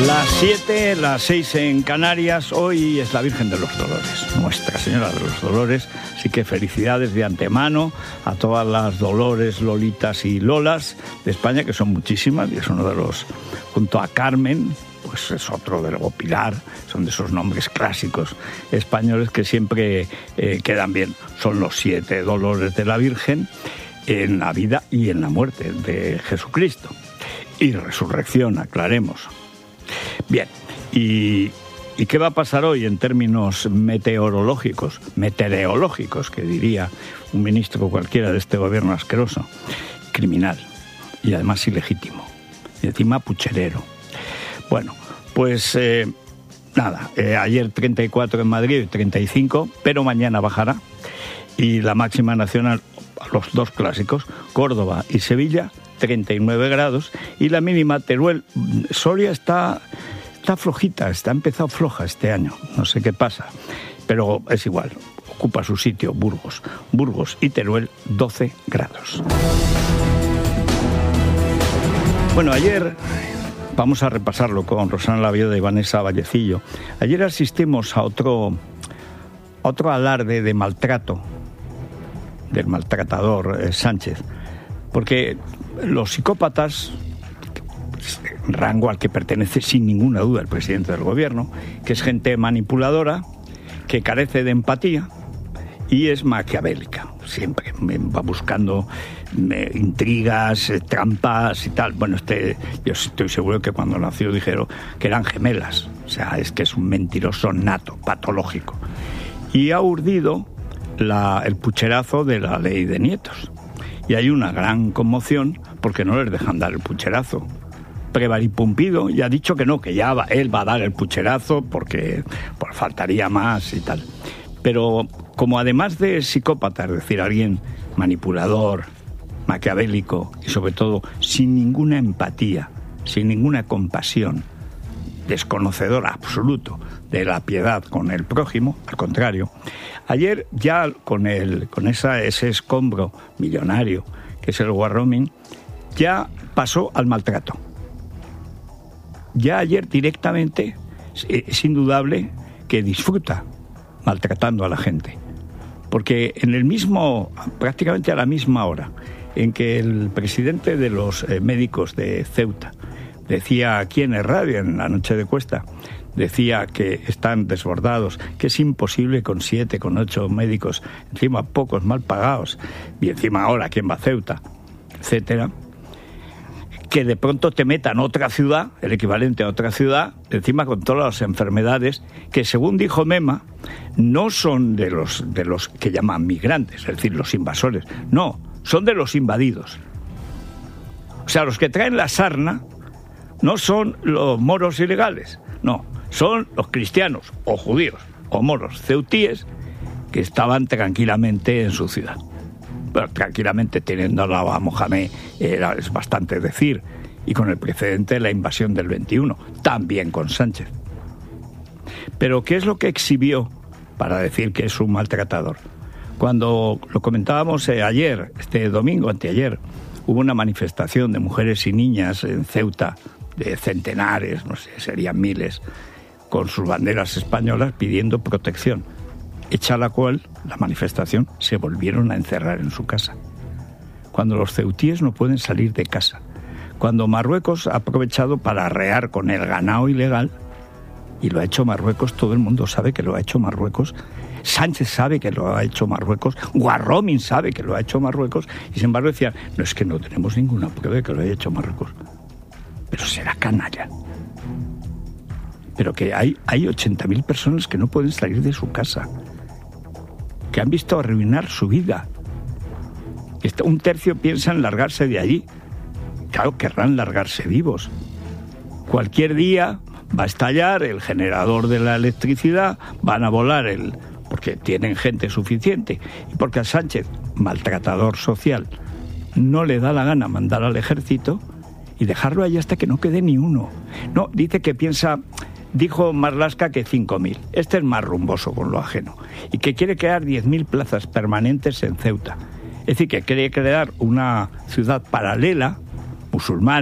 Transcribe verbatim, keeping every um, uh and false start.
Las siete, las seis en Canarias. Hoy es la Virgen de los Dolores, Nuestra Señora de los Dolores. Así que felicidades de antemano a todas las Dolores, Lolitas y Lolas de España, que son muchísimas, y es uno de los, junto a Carmen, pues es otro de luego Pilar, son de esos nombres clásicos españoles que siempre eh, quedan bien. Son los siete dolores de la Virgen en la vida y en la muerte de Jesucristo. Y resurrección, aclaremos. Bien, ¿y, ¿y qué va a pasar hoy en términos meteorológicos, meteorológicos, que diría un ministro cualquiera de este gobierno asqueroso? Criminal, y además ilegítimo, y encima pucherero. Bueno, pues eh, nada, eh, ayer treinta y cuatro en Madrid y treinta y cinco, pero mañana bajará, y la máxima nacional, los dos clásicos, Córdoba y Sevilla, treinta y nueve grados, y la mínima Teruel. Soria está, está flojita, está empezado floja este año, no sé qué pasa, pero es igual, ocupa su sitio Burgos. Burgos y Teruel, doce grados. Bueno, ayer, vamos a repasarlo con Rosana Lavioda y Vanessa Vallecillo, ayer asistimos a otro, otro alarde de maltrato del maltratador eh, Sánchez, porque los psicópatas, rango al que pertenece sin ninguna duda el presidente del gobierno, que es gente manipuladora, que carece de empatía y es maquiavélica. Siempre va buscando eh, intrigas, eh, trampas y tal. Bueno, este, yo estoy seguro que cuando nació dijeron que eran gemelas. O sea, es que es un mentiroso nato, patológico. Y ha urdido la, el pucherazo de la ley de nietos. Y hay una gran conmoción porque no les dejan dar el pucherazo. Prevaripumpido ya ha dicho que no, que ya va, él va a dar el pucherazo porque pues, faltaría más y tal. Pero como además de psicópata, es decir, alguien manipulador, maquiavélico y sobre todo sin ninguna empatía, sin ninguna compasión, desconocedor absoluto de la piedad con el prójimo, al contrario, ayer ya con el con esa, ese escombro millonario que es el warroming, ya pasó al maltrato. Ya ayer directamente es indudable que disfruta maltratando a la gente, porque en el mismo, prácticamente a la misma hora en que el presidente de los eh, médicos de Ceuta decía aquí en el radio, en la noche de Cuesta, decía que están desbordados, que es imposible con siete, con ocho médicos, encima pocos mal pagados, y encima ahora quién va a Ceuta, etcétera, que de pronto te metan otra ciudad, el equivalente a otra ciudad, encima con todas las enfermedades, que según dijo Mema, no son de los, de los que llaman migrantes, es decir, los invasores, no, son de los invadidos. O sea, los que traen la sarna no son los moros ilegales, no, son los cristianos o judíos o moros ceutíes que estaban tranquilamente en su ciudad. Bueno, tranquilamente teniendo al lado a Mohamed era, es bastante decir, y con el precedente de la invasión del veintiuno, también con Sánchez. Pero ¿qué es lo que exhibió para decir que es un maltratador? Cuando lo comentábamos eh, ayer, este domingo, anteayer, hubo una manifestación de mujeres y niñas en Ceuta, de centenares, no sé, serían miles, con sus banderas españolas pidiendo protección, hecha la cual, la manifestación, se volvieron a encerrar en su casa. Cuando los ceutíes no pueden salir de casa, cuando Marruecos ha aprovechado para arrear con el ganado ilegal, y lo ha hecho Marruecos, todo el mundo sabe que lo ha hecho Marruecos, Sánchez sabe que lo ha hecho Marruecos, Warroming sabe que lo ha hecho Marruecos, y sin embargo decían, no, es que no tenemos ninguna prueba de que lo haya hecho Marruecos. Pero será canalla. Pero que hay, hay ochenta mil personas que no pueden salir de su casa, que han visto arruinar su vida. Un tercio piensa en largarse de allí. Claro, querrán largarse vivos. Cualquier día va a estallar el generador de la electricidad, van a volar el... porque tienen gente suficiente y porque a Sánchez, maltratador social, no le da la gana mandar al ejército y dejarlo ahí hasta que no quede ni uno. No, dice que piensa... Dijo Marlaska que cinco mil. Este es más rumboso con lo ajeno. Y que quiere crear diez mil plazas permanentes en Ceuta. Es decir, que quiere crear una ciudad paralela, musulmana,